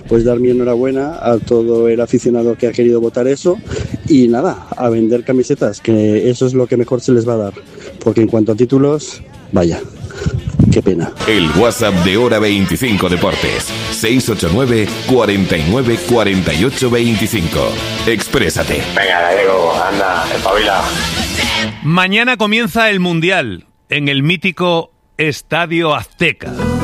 pues dar mi enhorabuena a todo el aficionado que ha querido votar eso y nada, a vender camisetas, que eso es lo que mejor se les va a dar, porque en cuanto a títulos, vaya, qué pena. El WhatsApp de Hora 25 Deportes, 689 49 48 25. Exprésate. Venga, Gallego, anda, espabila. Mañana comienza el Mundial en el mítico Estadio Azteca.